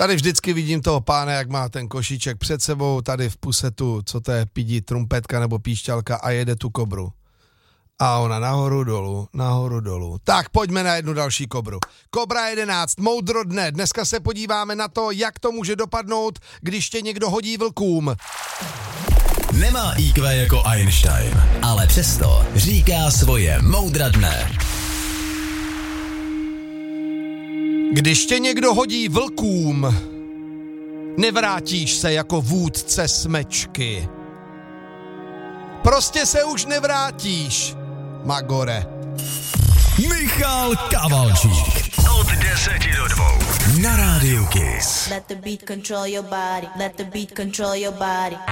Tady vždycky vidím toho pána, jak má ten košíček před sebou, tady v pusetu, co to je, pidí trumpetka nebo píšťalka a jede tu kobru. A ona nahoru dolů. Tak pojďme na jednu další kobru. Kobra 11, moudro dne. Dneska se podíváme na to, jak to může dopadnout, když tě někdo hodí vlkům. Nemá IQ jako Einstein, ale přesto říká svoje moudra dne. Když tě někdo hodí vlkům, nevrátíš se jako vůdce smečky. Prostě se už nevrátíš, Magore. Michal Kavalčík. Od 10 do 2. Na Rádiu Kiss. Let the beat control your body. Let the beat control your body.